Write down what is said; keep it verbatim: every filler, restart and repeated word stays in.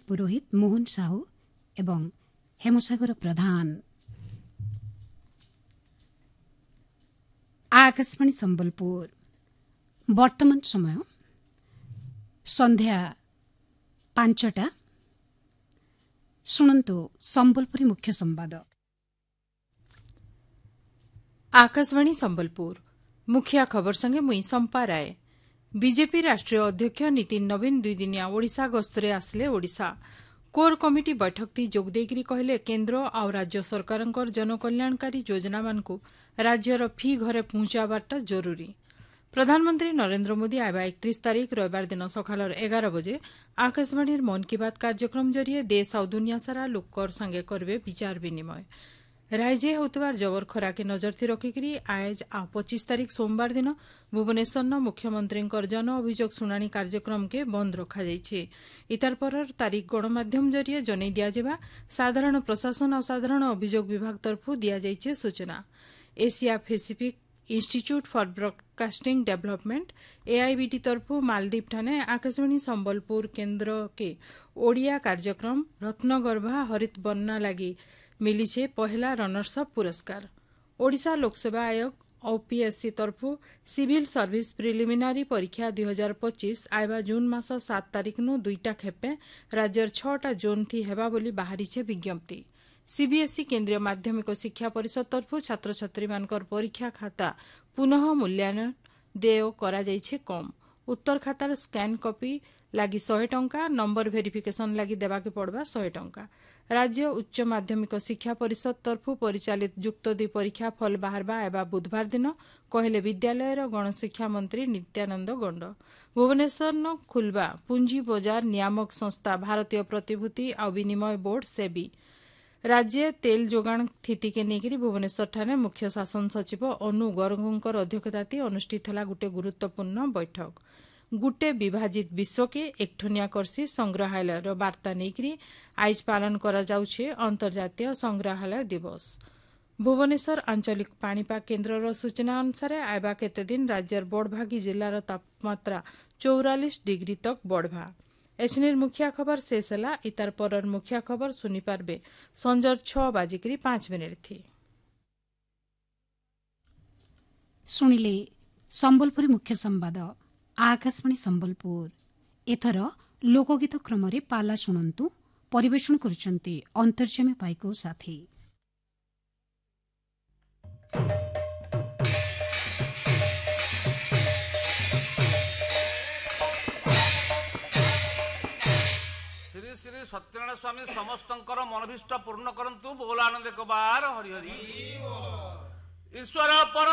पुरोहित, मोहन साहू एवं हेमसागर प्रधान। आकाशवाणी संबलपुर वर्तमान समय संध्या पांचटा। शुणन्तु संबलपुरी मुख्य संवाद। आकाशवाणी संबलपुर मुखिया खबर संगे मुई संपा राय। बीजेपी राष्ट्रीय अध्यक्ष नितिन नवीन दुई दिनिया ओडिशा गस्तरे आसले। ओडिशा कोर कमिटी बैठक ती जोग देकरी कहले केन्द्र आ राज्य सरकारंकर जनकल्याणकारी योजना मानकु राज्यर फी घरे पहुंचाबारटा जरूरी। प्रधानमंत्री नरेंद्र मोदी आयबा एकतीस तारीख रविवार दिन सकालर एगार बजे आकाशवाणी मन की बात कार्यक्रम जरिए देश और दुनिया सारा लोकर संगे करबे विचार विनिमय। राइजे होतबार जबर खरा के नजर थी रखिकी आज आ पच्चीस तारीख सोमवार दिन भुवनेश्वर मुख्यमंत्री जन अभियोग शुणाणी कार्यक्रम के बंद रखा जाइछे। इतार पर तारीख गणमाध्यम जरिए जनै दिया साधारण प्रशासन और साधारण अभियोग विभाग तरफ दिया जाइछे सूचना। Asia Pacific institute for broadcasting development एआईबीटी तरफ मालदीप ठाणे आकाशवाणी संबलपुर केन्द्र के ओडिया कार्यक्रम रत्नगर्भा हरित बन्ना लगी मिली पहला रनर्सअप पुरस्कार। ओडिशा लोकसेवा आयोग ओपीएससी तरफ सिविल सर्विस प्रिलिमिनारी परीक्षा दुई हजार पच्चीस आयबा जून मास सात तारीख नु दुईटा खेपे राज्यर छटा जोन थी हेबा बोली बाहरीछे विज्ञप्ति। सीबीएसई केन्द्रीय माध्यमिक शिक्षा परिषद तरफ छात्र छात्री मानकर परीक्षा खाता पुनः मूल्यांकन देय करा जाइछे कम। उत्तर खातार स्कैन कॉपी लागी सौ टंका, नंबर वेरिफिकेशन लागी देबाके पड़बा सौ टंका। राज्य उच्च माध्यमिक शिक्षा परिषद तरफ परिचालित युक्त दुई परीक्षा फल बाहरबा एबा बुधवार दिन कहले विद्यालयर गणशिक्षा मंत्री नित्यानंद गंड। भुवनेश्वर न खुलबा पुंजी बजार नियामक संस्था भारतीय प्रतिभूति और विनिमय बोर्ड सेबी। राज्य तेल जोगाण स्थिति के नेकरी भुवनेश्वर ठाणे मुख्य शासन सचिव अनु गर्गंकर अध्यक्षताती अनुष्ठित हला गुटे गुरुत्वपूर्ण बैठक। गुटे विभाजित विश्व के एकठनिया करसी संग्रहालय वार्ता नेकरी आज पालन करा जाउछे अंतर्जातीय संग्रहालय दिवस। भुवनेश्वर आंचलिक पाणीपाग केन्द्रर सूचना अनुसार आयबा केते दिन राज्यर बड़भागी जिलार तापमात्रा चौरालीस डिग्री तक बढ़वा। एसनीर मुखिया खबर शेष है। इतार परर मुखिया खबर सुनी पारबे संजर छ बाजिकी पांच मिनिट थी। शुणिले संबलपुरी मुख्य संवाद आकाशवाणी संबलपुर। एथर लोकगीत क्रम पाला शुणन्तु परिवेषण करुछन्ति अंतर्जामी पाइको साथी। श्री श्री सत्यनारायण स्वामी समस्तंकर मनोभीष्ट पूर्ण करंतु। बोल आनंद एक बार हरि हरि ईश्वर पर